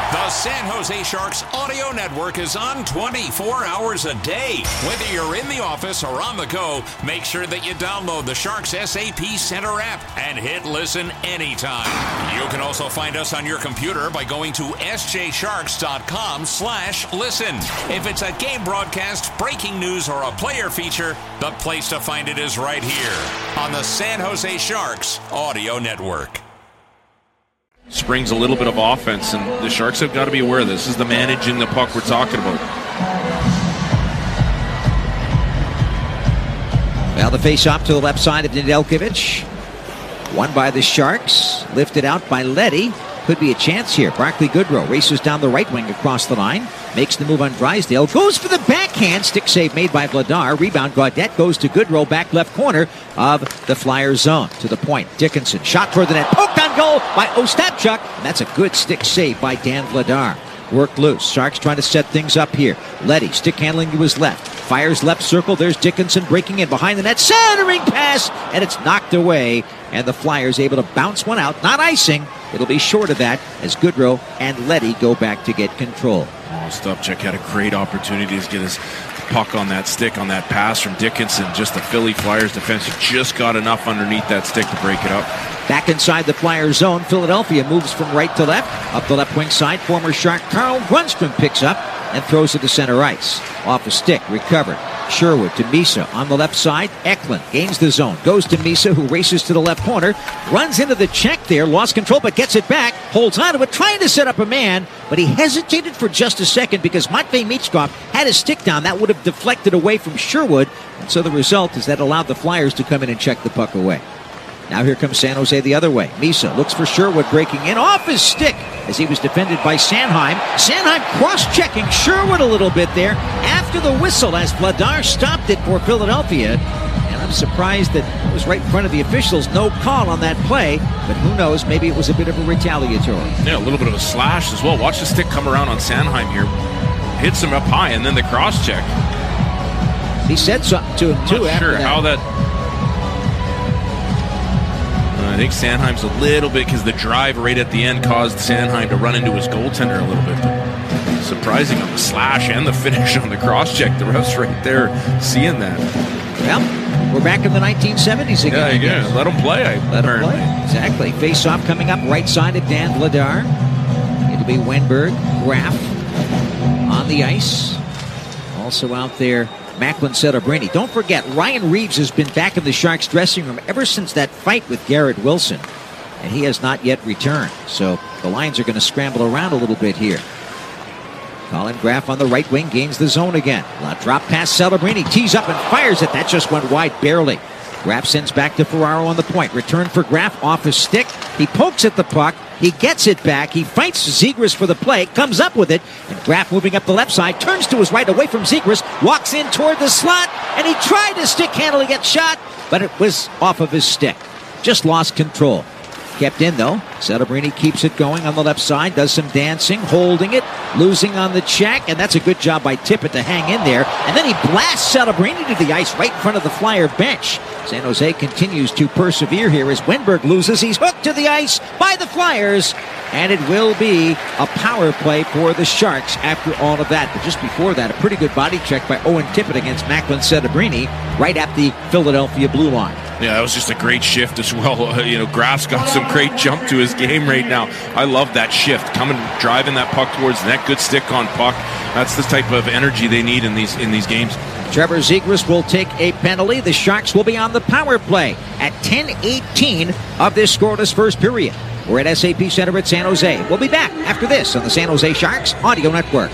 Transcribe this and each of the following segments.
The San Jose Sharks audio network is on 24 hours a day. Whether you're in the office or on the go, make sure that you download the Sharks SAP Center app and hit listen anytime. You can also find us on your computer by going to sjsharks.com/listen. If it's a game broadcast, breaking news, or a player feature, the place to find it is right here on the San Jose Sharks audio network. Springs a little bit of offense, and the Sharks have got to be aware of this. This is the managing the puck we're talking about. Well, the face-off to the left side of Nedeljkovic. Won by the Sharks. Lifted out by Leddy. Could be a chance here. Barclay Goodrow races down the right wing across the line. Makes the move on Drysdale. Goes for the backhand. Stick save made by Vladar. Rebound. Gaudette goes to Goodrow. Back left corner of the Flyers zone. To the point. Dickinson. Shot toward the net. Poked on goal by Ostapchuk. And that's a good stick save by Dan Vladar. Worked loose. Sharks trying to set things up here. Leddy. Stick handling to his left. Fires left circle. There's Dickinson breaking in behind the net. Centering pass. And it's knocked away. And the Flyers able to bounce one out. Not icing. It'll be short of that as Goodrow and Leddy go back to get control. Ostapchuk had a great opportunity to get his puck on that stick on that pass from Dickinson. Just the Philly Flyers defense just got enough underneath that stick to break it up. Back inside the Flyers zone, Philadelphia moves from right to left. Up the left wing side, former Shark Carl Grundstrom picks up and throws it to center ice. Off a stick, recovered. Sherwood to Misa on the left side. Eklund gains the zone. Goes to Misa, who races to the left corner. Runs into the check there. Lost control, but gets it back. Holds on to it, trying to set up a man. But he hesitated for just a second because Matvei Michkov had his stick down. That would have deflected away from Sherwood. And so the result is that allowed the Flyers to come in and check the puck away. Now here comes San Jose the other way. Misa looks for Sherwood breaking in off his stick as he was defended by Sanheim. Sanheim cross-checking Sherwood a little bit there after the whistle as Vladar stopped it for Philadelphia. And I'm surprised that it was right in front of the officials. No call on that play, but who knows, maybe it was a bit of a retaliatory. Yeah, a little bit of a slash as well. Watch the stick come around on Sanheim here. Hits him up high, and then the cross-check. He said something to him, too, after that. How that... I think Sanheim's a little bit, because the drive right at the end caused Sanheim to run into his goaltender a little bit. But surprising on the slash and the finish on the cross-check. The ref's right there seeing that. Well, we're back in the 1970s again. Yeah, let him play. Let him play. Exactly. Face-off coming up right side of Dan Vladar. It'll be Wenberg, Graf on the ice. Also out there, Macklin Celebrini. Don't forget, Ryan Reeves has been back in the Sharks dressing room ever since that fight with Garrett Wilson, and he has not yet returned. So the Lions are going to scramble around a little bit here. Colin Graf on the right wing gains the zone again. Drop pass Celebrini, tees up and fires it. That just went wide barely. Graf sends back to Ferraro on the point. Return for Graf off his stick. He pokes at the puck. He gets it back. He fights Zegras for the play, comes up with it, and Graf moving up the left side, turns to his right away from Zegras, walks in toward the slot, and he tried to stick handle to get shot, but it was off of his stick. Just lost control. Kept in, though. Celebrini keeps it going on the left side, does some dancing, holding it, losing on the check, and that's a good job by Tippett to hang in there. And then he blasts Celebrini to the ice right in front of the Flyer bench. San Jose continues to persevere here as Wenberg loses. He's hooked to the ice by the Flyers, and it will be a power play for the Sharks after all of that. But just before that, a pretty good body check by Owen Tippett against Macklin Celebrini right at the Philadelphia blue line. Yeah, that was just a great shift as well. Graf's got some great jump to his game right now. I love that shift, coming, driving that puck towards the net. Good stick on puck. That's the type of energy they need in these games. Trevor Zegras will take a penalty. The Sharks will be on the power play at 10:18 of this scoreless first period. We're at SAP Center at San Jose. We'll be back after this on the San Jose Sharks Audio Network.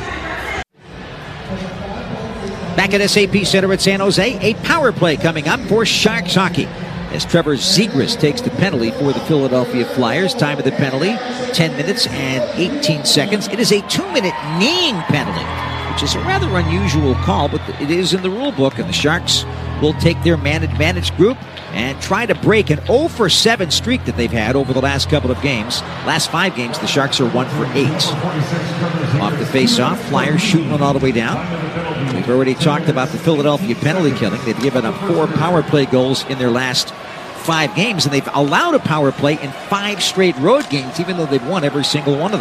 Back at SAP Center at San Jose, a power play coming up for Sharks hockey as Trevor Zegras takes the penalty for the Philadelphia Flyers. Time of the penalty, 10 minutes and 18 seconds. It is a 2-minute kneeing penalty, which is a rather unusual call, but it is in the rule book, and the Sharks will take their managed group and try to break an 0-for-7 streak that they've had over the last couple of games. Last 5 games, the Sharks are 1-for-8. Off the face-off, Flyers shooting one all the way down. We've already talked about the Philadelphia penalty killing. They've given up 4 power play goals in their last 5 games, and they've allowed a power play in 5 straight road games, even though they've won every single one of them.